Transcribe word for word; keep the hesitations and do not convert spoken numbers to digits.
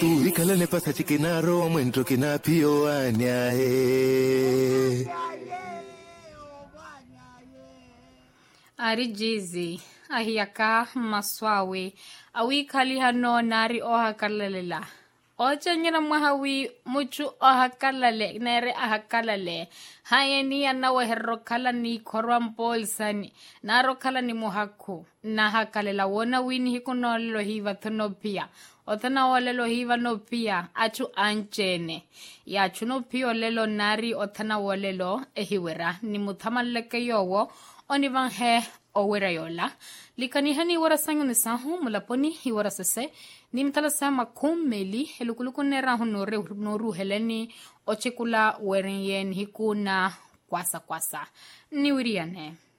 tu ikala ne pasa chikinaro mwentro kinapio anyae Ari jizi ahiyaka maswawe awi kali hano nari oha kalalela ocha nyina mwahawi muchu oha kalale nere aha kalale hayeni anawa herro kala ni korwan polsani naro kala ni muhaku na hakalela wona wini hikuno lelo hiva tono pia otana walelo hiva no pia achu anchene ya chuno pio lelo nari otana walelo ehiwera ni mutamaleke yowo oni van he owera yola likani hani wara sangu ni sahu mulaponi hi wara sese ni mtala sama kumeli helukuluku nera honore noru heleni ochekula werenyen hikuna kwasa kwasa ni wiriane